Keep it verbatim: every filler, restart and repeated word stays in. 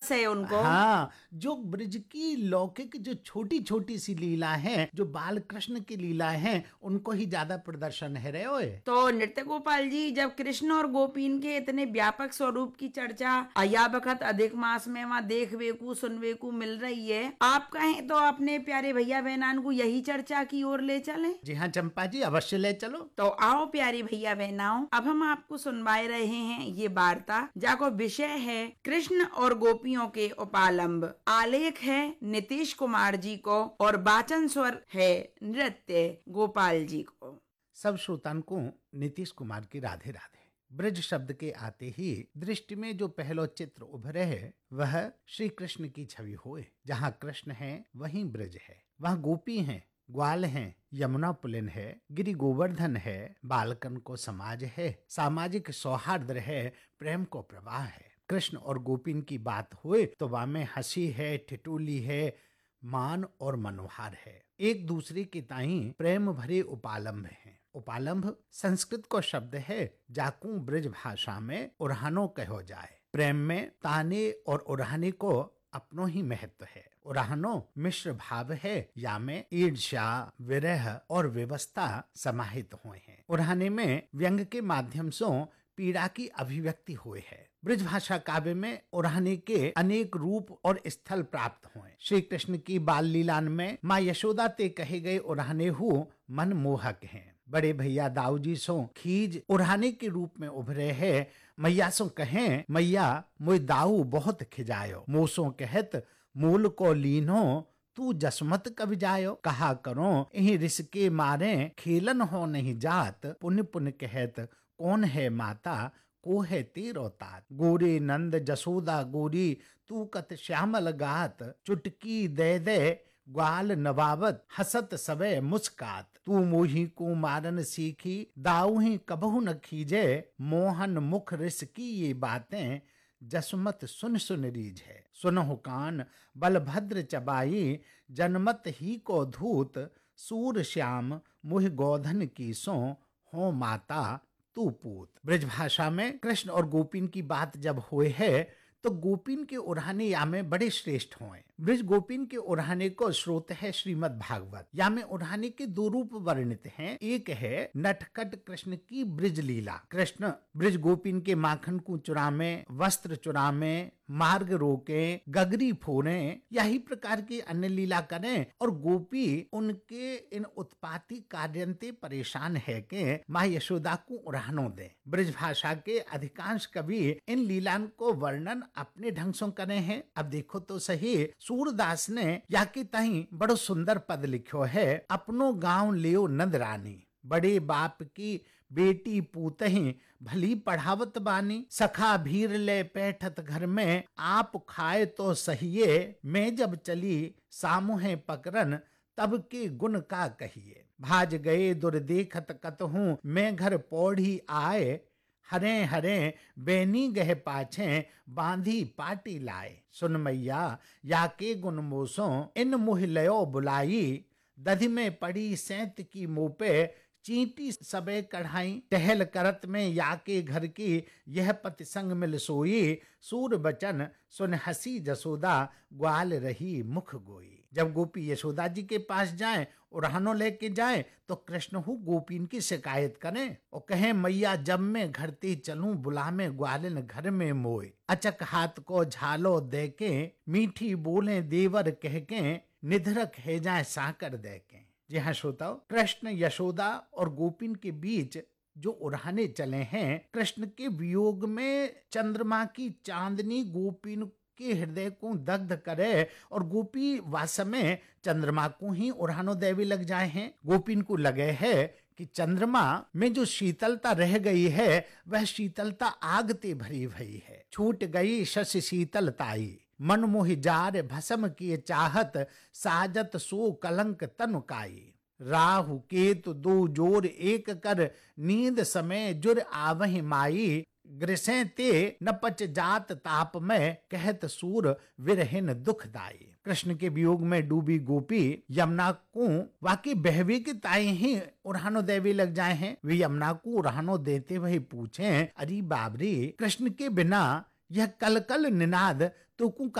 रस है उनको। हाँ, जो ब्रज की लौकिक जो छोटी छोटी सी लीला है, जो बाल कृष्ण की लीला है, उनको ही ज्यादा प्रदर्शन है रे ओए। तो नृत्य गोपाल जी, जब कृष्ण और गोपीन के इतने व्यापक स्वरूप की चर्चा अया बखत अधिक मास में वहाँ देखवे को सुनवे को मिल रही है, आप कहें तो अपने प्यारे भैया बहनान को यही चर्चा की ओर ले चलें? जी हाँ चंपा जी, अवश्य ले चलो। तो आओ प्यारी भैया बहनाओं, अब हम आपको सुनवाए रहे हैं ये वार्ता, जाको विषय है कृष्ण और गोपियों के उपालंब। आलेख है नीतीश कुमार जी को और वाचन स्वर है नृत्य गोपाल जी को। सब श्रोतान को नीतीश कुमार की राधे राधे। ब्रज शब्द के आते ही दृष्टि में जो पहलो चित्र उभरे है वह श्री कृष्ण की छवि होए। जहाँ कृष्ण है वहीं ब्रज है, वहाँ गोपी हैं, ग्वाल हैं, यमुना पुलिन है, गिरि गोवर्धन है, बालकन को समाज है, सामाजिक सौहार्द है, प्रेम को प्रवाह है। कृष्ण और गोपिन की बात हुए तो वहाँ में हंसी है, ठिठोली है, मान और मनोहार है। एक दूसरे के ताई प्रेम भरे उपालंब हैं। उपालंब संस्कृत को शब्द है, जाकू ब्रज भाषा में उरहानो कहो जाए। प्रेम में ताने और उरहाने को अपनो ही महत्व है। उरहानो मिश्र भाव है, या में ईर्ष्या, विरह और व्यवस्था समाहित हुए हैं। उरहाने में व्यंग के माध्यम से पीड़ा की अभिव्यक्ति हुई है। ब्रज भाषा काव्य में उरहाने के अनेक रूप और स्थल प्राप्त हुए। श्री कृष्ण की बाल लीलान में माँ यशोदा ते कहे गए उरहाने हु मन मोहक हैं। बड़े भैया दाऊ जी सो खीज उरहाने के रूप में उभरे है। मैया सो कहें, मैया मोय दाऊ बहुत खिजायो, मोसो कहत मूल को लीनो तू जसमत कब जायो। कहा करो यही रिसके मारे खेलन हो नहीं जात, पुण्य पुण्य कहत कौन है माता को है तेरो तात। गोरे नंद जसोदा गोरी तू कत श्यामल गात, चुटकी दे दे ग्वाल नवावत हसत सवे मुस्कात। तू मोही को मारन सीखी दाऊ ही कबहु न खीजे, मोहन मुख रिस की ये बातें जसमत सुन सुन रीझ है। सुनहु कान बलभद्र चबाई, जनमत ही को धूत, सूर श्याम मुह गोधन की सो हो माता तू पूत। ब्रज भाषा में कृष्ण और गोपिन की बात जब हुए है तो गोपिन के उरहाने या में बड़े श्रेष्ठ हुए। ब्रज गोपिन के उरहाने को स्रोत है श्रीमद् भागवत। या में उरहाने के दो रूप वर्णित हैं। एक है नटखट कृष्ण की ब्रज लीला। कृष्ण ब्रज गोपिन के माखन को चुरा में, वस्त्र चुरा में, मार्ग रोके, गगरी फोड़े, यही प्रकार की अन्य लीला करें और गोपी उनके इन उत्पाती कार्यंते परेशान है के माँ यशोदा को उरहानो दे। ब्रज भाषा के अधिकांश कवि इन लीलान को वर्णन अपने ढंग से करे हैं। अब देखो तो सही, सूरदास ने या के ताई बड़ो सुंदर पद लिखो है। अपनो गांव लियो नंद रानी, बड़े बाप की बेटी पूतही भली पढ़ावत बानी। सखा भीर ले पैठत घर में, आप खाए तो सहिए, मैं जब चली सामुहे पकरन तब के गुण का कहिए। भाज गए दुर्देखत कतहूं मैं घर पौड़ी आए, हरे हरे बेनी गह पाछे बांधी पाटी लाए। सुन मैया या के गुण मोसों इन मुह लयो बुलाई, दधि में पड़ी सैंत की मुँह पे चींटी सबे कढ़ाई। टहल करत में या के घर की यह पति संग मिल सोई, सूर बचन सुन हसी जसोदा ग्वाल रही मुख गोई। जब गोपी यशोदा जी के पास जाएं, उरहानो लेके जाएं तो कृष्ण हु गोपीन की शिकायत करें और कहें, मैया जब मैं घर ते चलूं बुला में ग्वालिन घर में मोए। अचक हाथ को झालो दे के, मीठी बोले देवर कह के, निधरक है जाए साकर दे के। जी हाँ श्रोताओ, कृष्ण यशोदा और गोपीन के बीच जो उरहाने चले हैं, कृष्ण के वियोग में चंद्रमा की चांदनी गोपीन के हृदय को दग्ध करे और गोपी वास्तव में चंद्रमा को ही उरहानो देवी लग जाए हैं। गोपीन को लगे है कि चंद्रमा में जो शीतलता रह गई है वह शीतलता आग ते भरी भई है। छूट गई शश शीतलताई, मन मोहि जार भस्म किए चाहत, साजत सो कलंक तनुकाई। राहु केतु दो जोर एक कर, नींद समय जुर आवहि माई। ग्रसें ते न पच जात ताप में, कहत सूर विरहिन दुखदाई। कृष्ण के वियोग में डूबी गोपी यमुना को वाकई बहवे के ताई ही उरहानो देवी लग जाए हैं। वे यमुना को उरहानो देते वही पूछे, अरे बाबरी कृष्ण के बिना यह कल कल निनाद तो